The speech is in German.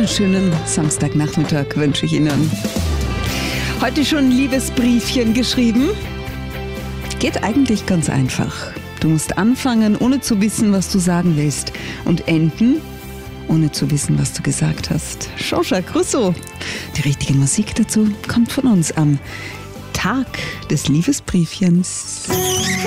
wunderschönen Samstagnachmittag wünsche ich Ihnen. Heute schon ein Liebesbriefchen geschrieben? Geht eigentlich ganz einfach. Du musst anfangen, ohne zu wissen, was du sagen willst, und enden, ohne zu wissen, was du gesagt hast. Jean-Jacques Rousseau. Die richtige Musik dazu kommt von uns am Tag des Liebesbriefchens.